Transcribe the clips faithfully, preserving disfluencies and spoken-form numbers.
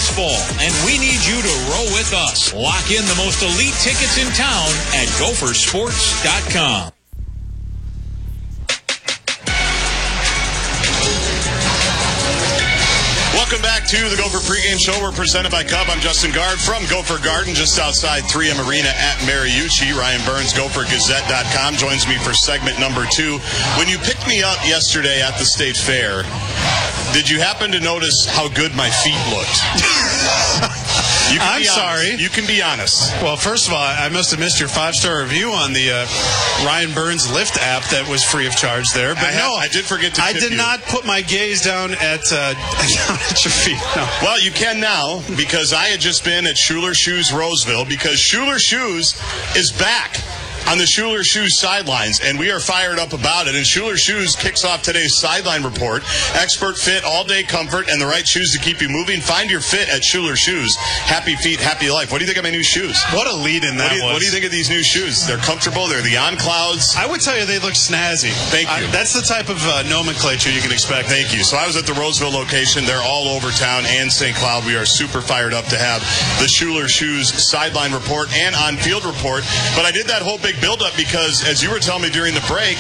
this fall, and we need you to row with us. Lock in the most elite tickets in town at gopher sports dot com. Welcome back to the Gopher pregame show. We're presented by Cub. I'm Justin Gard from Gopher Garden, just outside three M Arena at Mariucci. Ryan Burns, Gopher Gazette dot com, joins me for segment number two. When you picked me up yesterday at the State Fair, did you happen to notice how good my feet looked? You can I'm be sorry. You can be honest. Well, first of all, I must have missed your five-star review on the uh, Ryan Burns Lift app that was free of charge there. But I no, have, I did forget to I tip did you. not put my gaze down at uh, down at your feet. No. Well, you can now, because I had just been at Schuler Shoes Roseville, because Schuler Shoes is back on the Schuler Shoes sidelines, and we are fired up about it. And Schuler Shoes kicks off today's sideline report. Expert fit, all-day comfort, and the right shoes to keep you moving. Find your fit at Schuler Shoes. Happy feet, happy life. What do you think of my new shoes? What a lead-in that what do, you, was. what do you think of these new shoes? They're comfortable. They're the On Clouds. I would tell you they look snazzy. Thank you. I, that's the type of uh, nomenclature you can expect. Thank you. So I was at the Roseville location. They're all over town and Saint Cloud. We are super fired up to have the Schuler Shoes sideline report and on-field report. But I did that whole big build-up because, as you were telling me during the break,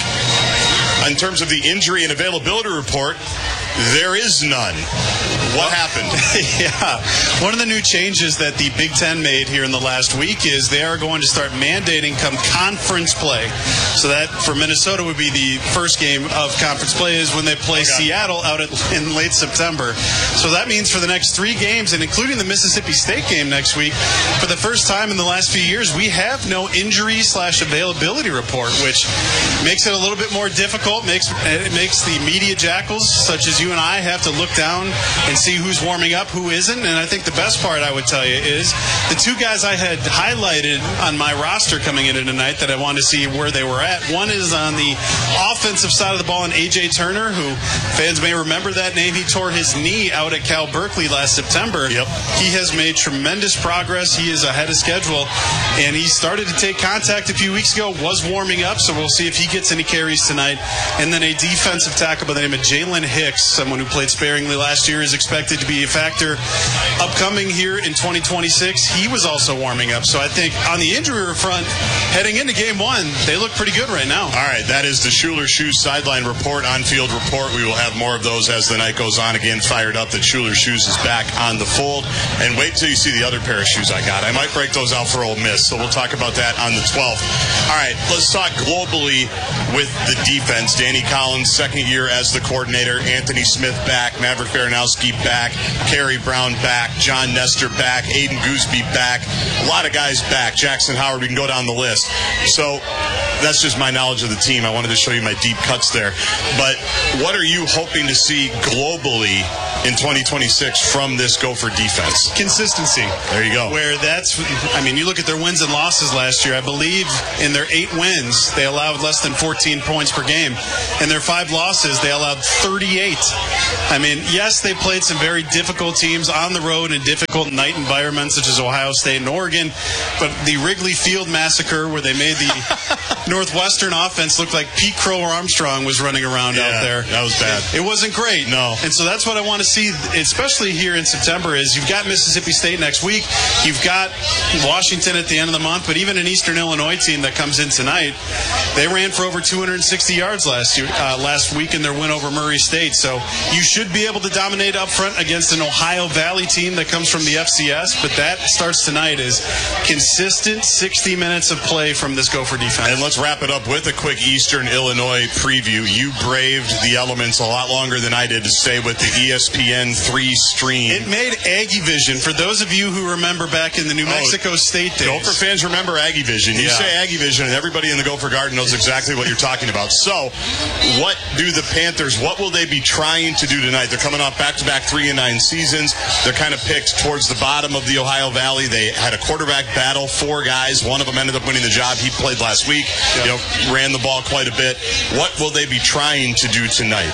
in terms of the injury and availability report, there is none. What happened? Yeah. One of the new changes that the Big Ten made here in the last week is they are going to start mandating come conference play. So that, for Minnesota, would be the first game of conference play is when they play okay. Seattle out at, in late September. So that means for the next three games, and including the Mississippi State game next week, for the first time in the last few years, we have no injury slash availability report, which makes it a little bit more difficult. Makes It makes the media jackals, such as you and I, have to look down and see who's warming up, who isn't. And I think the best part, I would tell you, is the two guys I had highlighted on my roster coming into tonight that I wanted to see where they were at. One is on the offensive side of the ball, and A J Turner, who fans may remember that name. He tore his knee out at Cal Berkeley last September. Yep. He has made tremendous progress. He is ahead of schedule, and he started to take contact a few weeks ago, was warming up, so we'll see if he gets any carries tonight. And then a defensive tackle by the name of Jalen Hicks, someone who played sparingly last year, is expected to be a factor upcoming here in twenty twenty-six. He was also warming up. So I think on the injury front, heading into game one, they look pretty good right now. All right, that is the Schuler Shoes sideline report, on-field report. We will have more of those as the night goes on. Again, fired up that Schuler Shoes is back on the fold. And wait till you see the other pair of shoes I got. I might break those out for Ole Miss, so we'll talk about that on the twelfth. All right, let's talk globally with the defense. Danny Collins, second year as the coordinator. Anthony Smith back. Maverick Baranowski back. Kerry Brown back. John Nestor back. Aiden Gooseby back. A lot of guys back. Jackson Howard, we can go down the list. So that's just my knowledge of the team. I wanted to show you my deep cuts there. But what are you hoping to see globally in twenty twenty-six from this Gopher defense? Consistency. There you go. Where that's, I mean, you look at their wins and losses last year. I believe in their eight wins, they allowed less than fourteen points per game. In their five losses, they allowed thirty-eight. I mean, yes, they played some very difficult teams on the road in difficult night environments, such as Ohio State and Oregon. But the Wrigley Field massacre, where they made the Northwestern offense look like Pete Crow Armstrong was running around yeah, out there. That was bad. It, it wasn't great. No. And so that's what I want to see, especially here in September, is you've got Mississippi State next week. You've got Washington at the end of the month, but even an Eastern Illinois team that comes in tonight, they ran for over two hundred sixty yards last year, uh, last week in their win over Murray State. So you should be able to dominate up front against an Ohio Valley team that comes from the F C S, but that starts tonight is consistent sixty minutes of play from this Gopher defense. And let's wrap it up with a quick Eastern Illinois preview. You braved the elements a lot longer than I did to stay with the E S P N three stream. It made Aggie Vision, for those of you who remember back in the New Mexico oh, State days. Gopher fans remember Aggie Vision. You yeah. say Aggie Vision, and everybody in the Gopher Garden knows exactly what you're talking about. So, what do the Panthers, what will they be trying to do tonight? They're coming off back-to-back three and nine seasons. They're kind of picked towards the bottom of the Ohio Valley. They had a quarterback battle, four guys. One of them ended up winning the job. He played last week, yep. you know, ran the ball quite a bit. What will they be trying to do tonight?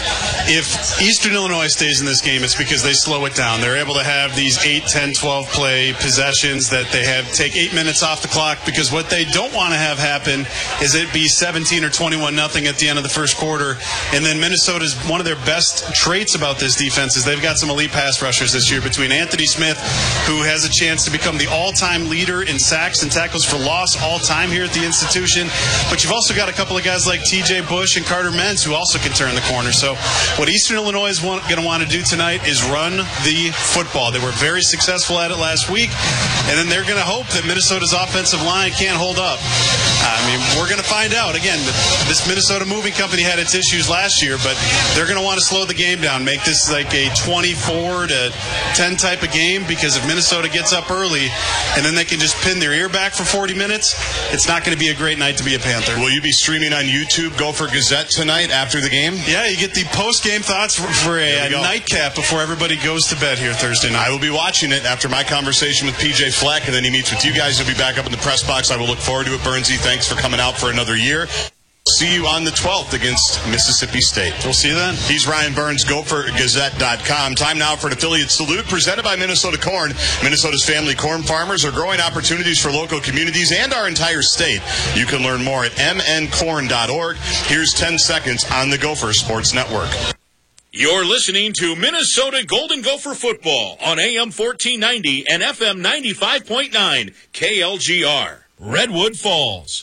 If Eastern Illinois stays in this game, it's because they slow it down. They're able to have these eight, ten, twelve play possessions that they have take eight minutes off the clock, because what they don't want to have happen is it be seventeen or twenty-one nothing at the end of the first quarter. And then Minnesota's, one of their best traits about this defense is they've got got some elite pass rushers this year between Anthony Smith, who has a chance to become the all-time leader in sacks and tackles for loss all-time here at the institution. But you've also got a couple of guys like T J Bush and Carter Mentz who also can turn the corner. So what Eastern Illinois is going to want to do tonight is run the football. They were very successful at it last week, and then they're going to hope that Minnesota's offensive line can't hold up. I mean, we're going to find out. Again, this Minnesota Moving Company had its issues last year, but they're going to want to slow the game down, make this like a twenty-four to ten type of game, because if Minnesota gets up early and then they can just pin their ear back for forty minutes, it's not going to be a great night to be a Panther. Will you be streaming on YouTube Gopher Gazette tonight after the game? Yeah, you get the post-game thoughts for, for a, a nightcap before everybody goes to bed here Thursday night. I will be watching it after my conversation with P J Fleck, and then he meets with you guys. He'll be back up in the press box. I will look forward to it. Bernsey, thanks for coming out for another year. See you on the twelfth against Mississippi State. We'll see you then. He's Ryan Burns, Gopher Gazette dot com. Time now for an affiliate salute presented by Minnesota Corn. Minnesota's family corn farmers are growing opportunities for local communities and our entire state. You can learn more at m n corn dot org. Here's ten seconds on the Gopher Sports Network. You're listening to Minnesota Golden Gopher football on A M fourteen ninety and F M ninety-five point nine K L G R. Redwood Falls.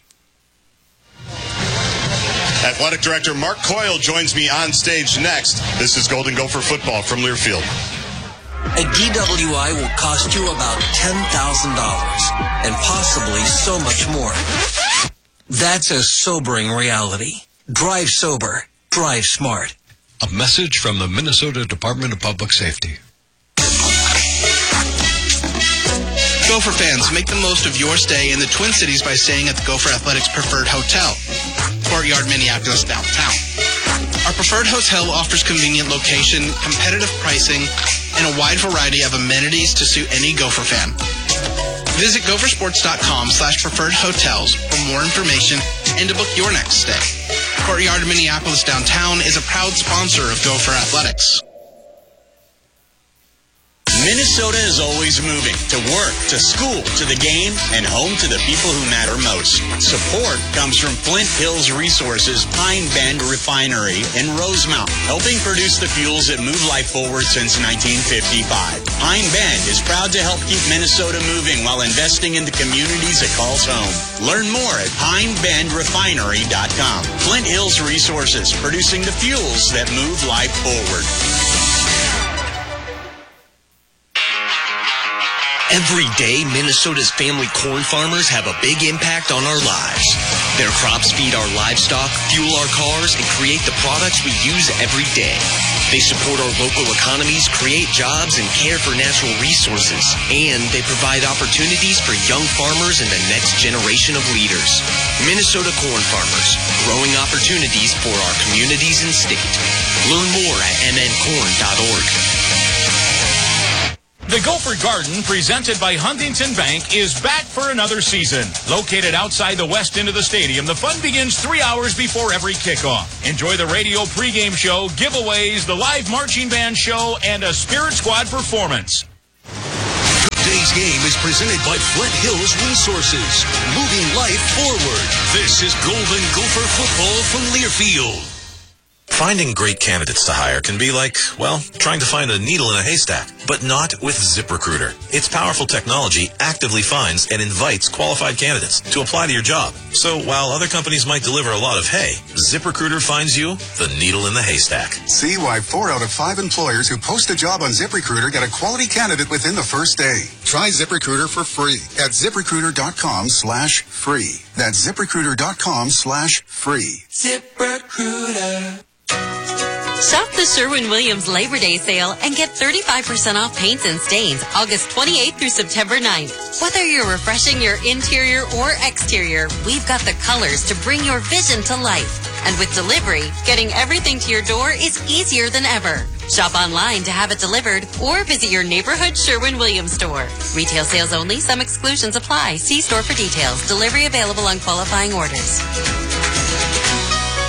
Athletic Director Mark Coyle joins me on stage next. This is Golden Gopher football from Learfield. A D W I will cost you about ten thousand dollars, and possibly so much more. That's a sobering reality. Drive sober. Drive smart. A message from the Minnesota Department of Public Safety. Gopher fans, make the most of your stay in the Twin Cities by staying at the Gopher Athletics Preferred Hotel, Courtyard, Minneapolis, downtown. Our Preferred Hotel offers convenient location, competitive pricing, and a wide variety of amenities to suit any Gopher fan. Visit gophersports.com slash preferred hotels for more information and to book your next stay. Courtyard, Minneapolis, downtown is a proud sponsor of Gopher Athletics. Minnesota is always moving, to work, to school, to the game, and home to the people who matter most. Support comes from Flint Hills Resources Pine Bend Refinery in Rosemount, helping produce the fuels that move life forward since nineteen fifty-five. Pine Bend is proud to help keep Minnesota moving while investing in the communities it calls home. Learn more at pine bend refinery dot com. Flint Hills Resources, producing the fuels that move life forward. Every day, Minnesota's family corn farmers have a big impact on our lives. Their crops feed our livestock, fuel our cars, and create the products we use every day. They support our local economies, create jobs, and care for natural resources. And they provide opportunities for young farmers and the next generation of leaders. Minnesota corn farmers, growing opportunities for our communities and state. Learn more at m n corn dot org. The Gopher Garden, presented by Huntington Bank, is back for another season. Located outside the west end of the stadium, the fun begins three hours before every kickoff. Enjoy the radio pregame show, giveaways, the live marching band show, and a Spirit Squad performance. Today's game is presented by Flint Hills Resources, moving life forward. This is Golden Gopher football from Learfield. Finding great candidates to hire can be like, well, trying to find a needle in a haystack, but not with ZipRecruiter. Its powerful technology actively finds and invites qualified candidates to apply to your job. So while other companies might deliver a lot of hay, ZipRecruiter finds you the needle in the haystack. See why four out of five employers who post a job on ZipRecruiter get a quality candidate within the first day. Try ZipRecruiter for free at ZipRecruiter.com slash free. That's ZipRecruiter.com slash free. ZipRecruiter. Shop the Sherwin-Williams Labor Day sale and get thirty-five percent off paints and stains August twenty-eighth through September ninth. Whether you're refreshing your interior or exterior, we've got the colors to bring your vision to life. And with delivery, getting everything to your door is easier than ever. Shop online to have it delivered or visit your neighborhood Sherwin-Williams store. Retail sales only. Some exclusions apply. See store for details. Delivery available on qualifying orders.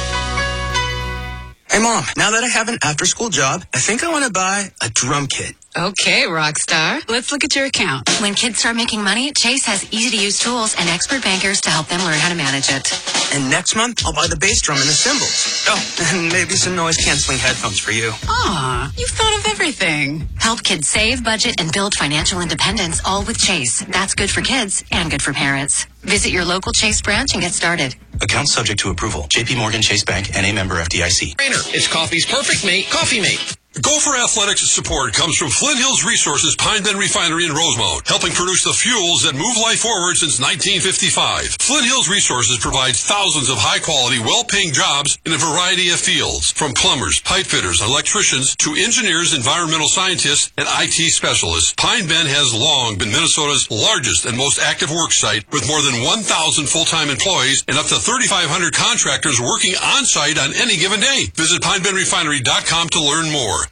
Hey, Mom, now that I have an after-school job, I think I want to buy a drum kit. Okay, rock star. Let's look at your account. When kids start making money, Chase has easy-to-use tools and expert bankers to help them learn how to manage it. And next month, I'll buy the bass drum and the cymbals. Oh, and maybe some noise-canceling headphones for you. Aw, you've thought of everything. Help kids save, budget, and build financial independence, all with Chase. That's good for kids and good for parents. Visit your local Chase branch and get started. Account subject to approval. J P Morgan Chase Bank and a member F D I C. Trainer, it's coffee's perfect mate, Coffee Mate. Gopher Athletics support comes from Flint Hills Resources Pine Bend Refinery in Rosemount, helping produce the fuels that move life forward since nineteen fifty-five. Flint Hills Resources provides thousands of high-quality, well-paying jobs in a variety of fields, from plumbers, pipe fitters, electricians, to engineers, environmental scientists, and I T specialists. Pine Bend has long been Minnesota's largest and most active work site, with more than one thousand full-time employees and up to thirty-five hundred contractors working on-site on any given day. Visit pine bend refinery dot com to learn more.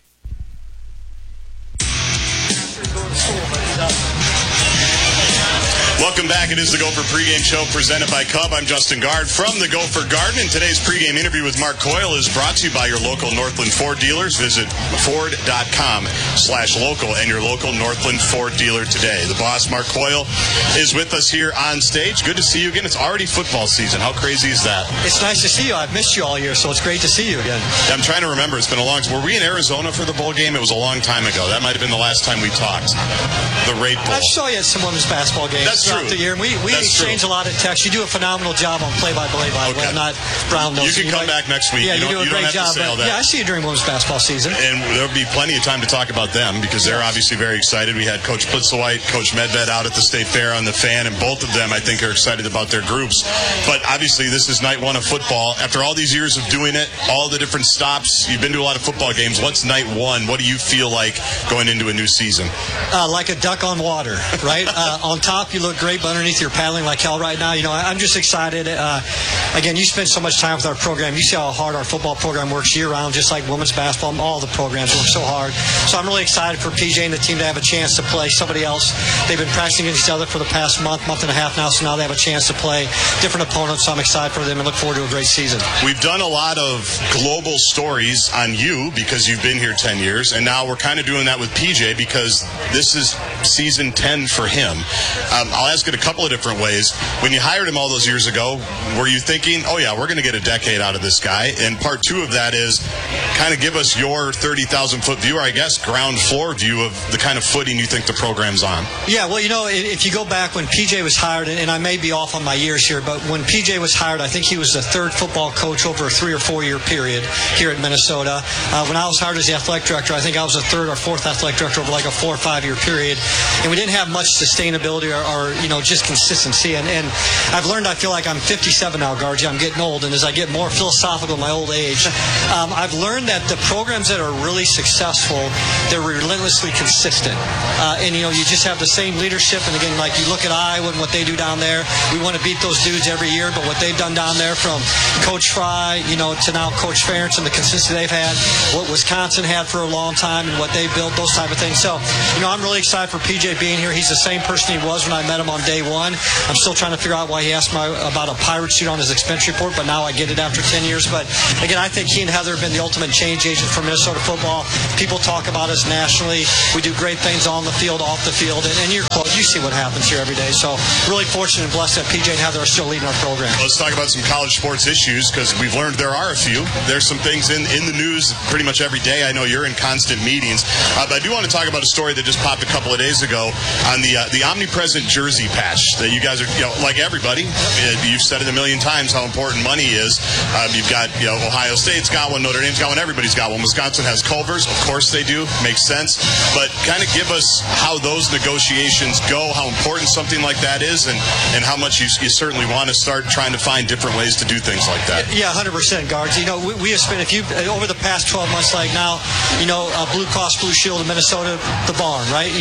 Welcome back. It is the Gopher pregame show presented by Cub. I'm Justin Gard from the Gopher Garden, and today's pregame interview with Mark Coyle is brought to you by your local Northland Ford dealers. Visit ford dot com slash local and your local Northland Ford dealer today. The boss, Mark Coyle, is with us here on stage. Good to see you again. It's already football season. How crazy is that? It's nice to see you. I've missed you all year, so it's great to see you again. I'm trying to remember. It's been a long time. Were we in Arizona for the bowl game? It was a long time ago. That might have been the last time we talked. The Rate Bowl. I saw you at some women's basketball games. That's throughout the year. And we we That's exchange true. a lot of texts. You do a phenomenal job on play-by-play, by the way. I'm not brown nose. You can you come might, back next week. Yeah, you, you don't, do a you great don't have job. to say all that. Yeah, I see you during women's basketball season. And there'll be plenty of time to talk about them because they're obviously very excited. We had Coach Plitzowite, Coach Medved out at the State Fair on the Fan, and both of them, I think, are excited about their groups. But obviously, this is night one of football. After all these years of doing it, all the different stops, you've been to a lot of football games. What's night one? What do you feel like going into a new season? Uh, like a duck on water, right? uh, on top, you look great, but underneath, you're paddling like hell right now. You know, I, I'm just excited. Uh, again, you spend so much time with our program. You see how hard our football program works year-round, just like women's basketball. All the programs work so hard. So I'm really excited for P J and the team to have a chance to play somebody else. They've been practicing against each other for the past month, month and a half now, so now they have a chance to play different opponents. So I'm excited for them and look forward to a great season. We've done a lot of global stories on you because you've been here ten years, and now we're kind of doing that with P J because this is season ten for him. Um, I'll ask it a couple of different ways. When you hired him all those years ago, were you thinking, oh yeah, we're going to get a decade out of this guy? And part two of that is kind of give us your thirty thousand foot view, or I guess ground floor view of the kind of footing you think the program's on. Yeah, well, you know, if you go back when P J was hired, and I may be off on my years here, but when P J was hired, I think he was the third football coach over a three or four year period here at Minnesota. Uh, when I was hired as the athletic director, I think I was the third or fourth athletic director over like a four or five year period. And we didn't have much sustainability or, or you know, just consistency. And, and I've learned, I feel like I'm fifty-seven now, Gargi. I'm getting old. And as I get more philosophical in my old age, um, I've learned that the programs that are really successful, they're relentlessly consistent. Uh, and, you know, you just have the same leadership. And again, like you look at Iowa and what they do down there, we want to beat those dudes every year. But what they've done down there from Coach Fry, you know, to now Coach Ferentz and the consistency they've had, what Wisconsin had for a long time and what they built, those type of things. So, you know, I'm really excited for P J being here. He's the same person he was when I met him on day one. I'm still trying to figure out why he asked me about a pirate suit on his expense report, but now I get it after ten years. But again, I think he and Heather have been the ultimate change agent for Minnesota football. People talk about us nationally. We do great things on the field, off the field, and, and you're close. You see what happens here every day. So really fortunate and blessed that P J and Heather are still leading our program. Let's talk about some college sports issues because we've learned there are a few. There's some things in, in the news pretty much every day. I know you're in constant meetings. Uh, but I do want to talk about a story that just popped a couple of days ago on the uh, the omnipresent jersey patch that you guys are, you know, like everybody, uh, you've said it a million times how important money is. Um, you've got, you know, Ohio State's got one, Notre Dame's got one, everybody's got one. Wisconsin has Culver's, of course they do, makes sense. But kind of give us how those negotiations go, how important something like that is, and, and how much you, you certainly want to start trying to find different ways to do things like that. Yeah, one hundred percent, Guards. You know, we, we have spent, if you, over the past twelve months, like now, you know, uh, Blue Cross Blue Shield of Minnesota, the barn, right? You know, we sold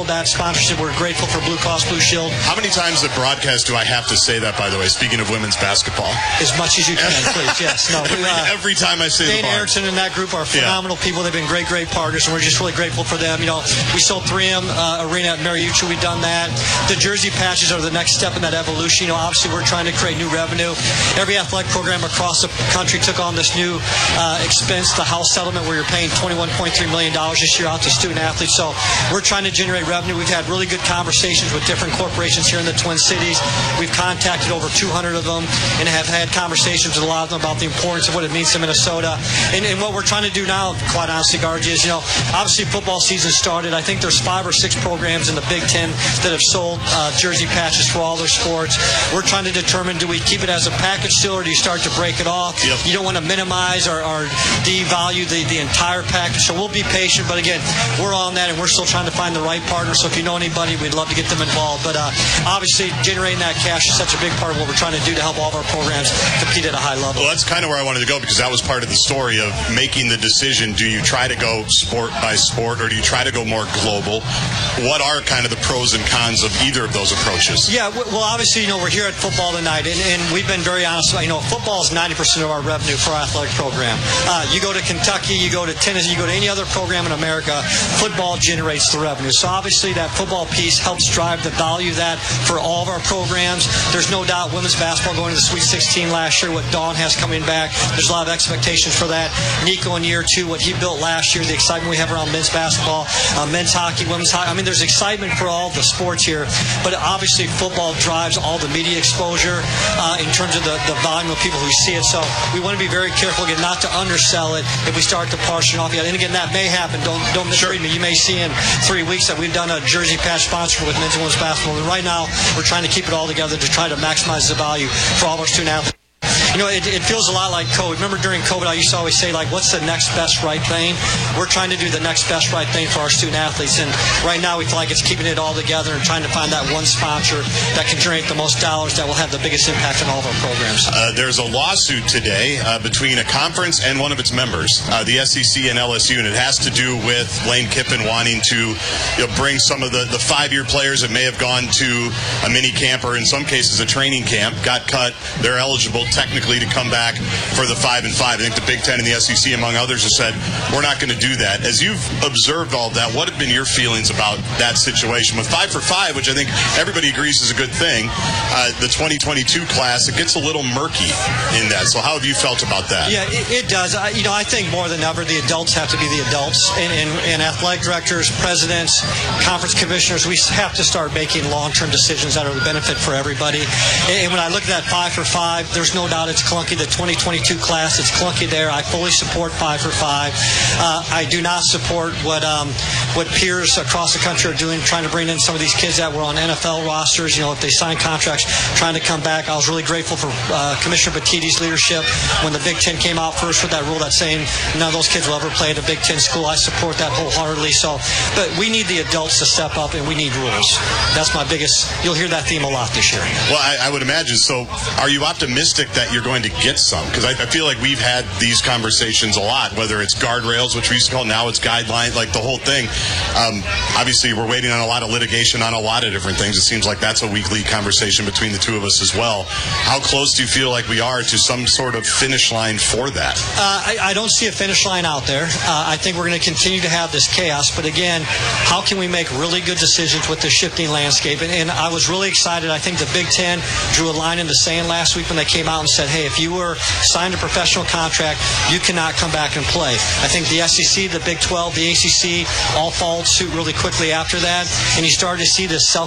fulfilled that sponsorship. We're grateful for Blue Cross Blue Shield. How many times at broadcast do I have to say that, by the way, speaking of women's basketball? As much as you can, please, yes. No, every, uh, every time I say Dane the bar. Erickson and that group are phenomenal yeah. people. They've been great, great partners, and we're just really grateful for them. You know, we sold three M uh, Arena at Mariucci. We've done that. The jersey patches are the next step in that evolution. You know, obviously we're trying to create new revenue. Every athletic program across the country took on this new uh, expense, the house settlement, where you're paying twenty-one point three million dollars this year out to student athletes. So we're trying to generate revenue. We've had really good conversations with different corporations here in the Twin Cities. We've contacted over two hundred of them and have had conversations with a lot of them about the importance of what it means to Minnesota. And, and what we're trying to do now, quite honestly, Gargi, is, you know, obviously football season started. I think there's five or six programs in the Big Ten that have sold uh, jersey patches for all their sports. We're trying to determine, do we keep it as a package still, or do you start to break it off? Yep. You don't want to minimize or, or devalue the, the entire package. So we'll be patient, but again, we're on that, and we're still trying to find the right partner. So if you know anybody, we'd love to get them involved. But uh, obviously, generating that cash is such a big part of what we're trying to do to help all of our programs compete at a high level. Well, that's kind of where I wanted to go, because that was part of the story of making the decision. Do you try to go sport by sport, or do you try to go more global? What are kind of the pros and cons of either of those approaches? Yeah, well, obviously, you know, we're here at football tonight, and, and we've been very honest. You know, football is ninety percent of our revenue for our athletic program. Uh, you go to Kentucky, you go to Tennessee, you go to any other program in America, football generates the revenue. So obviously, that football piece helps drive the value of that for all of our programs. There's no doubt women's basketball going to the Sweet sixteen last year, what Dawn has coming back, there's a lot of expectations for that. Nico in year two, what he built last year, the excitement we have around men's basketball, uh, men's hockey, women's hockey. I mean, there's excitement for all the sports here, but obviously football drives all the media exposure uh, in terms of the, the volume of people who see it. So we want to be very careful, again, not to undersell it if we start to portion off yet. And again, that may happen. Don't don't misread sure. me. You may see in three weeks that we've done a jersey patch sponsorship with men's and women's basketball. And right now, we're trying to keep it all together to try to maximize the value for all of our student athletes. You know, it, it feels a lot like COVID. Remember during COVID, I used to always say, like, what's the next best right thing? We're trying to do the next best right thing for our student athletes. And right now we feel like it's keeping it all together and trying to find that one sponsor that can generate the most dollars that will have the biggest impact on all of our programs. Uh, there's a lawsuit today uh, between a conference and one of its members, uh, the S E C and L S U, and it has to do with Lane Kiffin wanting to you know, bring some of the, the five-year players that may have gone to a mini camp or in some cases a training camp, got cut. They're eligible technically to come back for the five and five. I think the Big Ten and the S E C, among others, have said, we're not going to do that. As you've observed all of that, what have been your feelings about that situation? With five for five, which I think everybody agrees is a good thing, uh, the twenty twenty-two class, it gets a little murky in that. So how have you felt about that? Yeah, it, it does. I, you know, I think more than ever, the adults have to be the adults. And, and, and athletic directors, presidents, conference commissioners, we have to start making long-term decisions that are the benefit for everybody. And, and when I look at that five for five, there's no doubt it's clunky. The twenty twenty-two class, it's clunky there. I fully support five for five. Uh, I do not support what um, what peers across the country are doing, trying to bring in some of these kids that were on N F L rosters. You know, if they sign contracts, trying to come back. I was really grateful for uh, Commissioner Batiti's leadership when the Big Ten came out first with that rule that's saying none of those kids will ever play at a Big Ten school. I support that wholeheartedly. So, but we need the adults to step up, and we need rules. That's my biggest. You'll hear that theme a lot this year. Well, I, I would imagine. So, are you optimistic that you're going to get some? Because I, I feel like we've had these conversations a lot, whether it's guardrails, which we used to call, now it's guidelines, like the whole thing. Um, obviously, we're waiting on a lot of litigation on a lot of different things. It seems like that's a weekly conversation between the two of us as well. How close do you feel like we are to some sort of finish line for that? Uh, I, I don't see a finish line out there. Uh, I think we're going to continue to have this chaos. But again, how can we make really good decisions with the shifting landscape? And, and I was really excited. I think the Big Ten drew a line in the sand last week when they came out and said, hey, if you were signed a professional contract, you cannot come back and play. I think the S E C, the Big twelve, the A C C all followed suit really quickly after that. And you started to see this self